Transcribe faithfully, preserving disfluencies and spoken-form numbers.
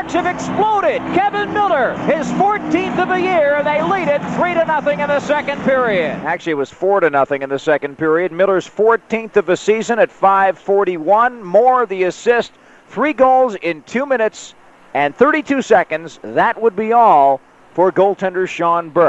sparks have exploded. Kevin Miller, his fourteenth of the year, and they lead it three to nothing in the second period. Actually, it was four to nothing in the second period. Miller's fourteenth of the season at five forty-one. Moore, the assist, three goals in two minutes and thirty-two seconds. That would be all for goaltender Sean Burke.